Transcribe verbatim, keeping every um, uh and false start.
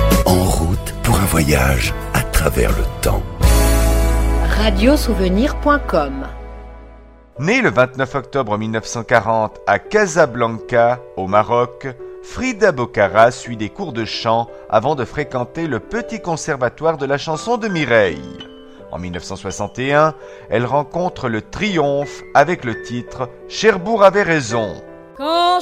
En route pour un voyage à travers le temps. radiosouvenir point com. Née le vingt-neuf octobre mille neuf cent quarante à Casablanca, au Maroc, Frida Bocara suit des cours de chant avant de fréquenter le Petit Conservatoire de la chanson de Mireille. En mille neuf cent soixante et un, elle rencontre le Triomphe avec le titre « Cherbourg avait raison ». Quand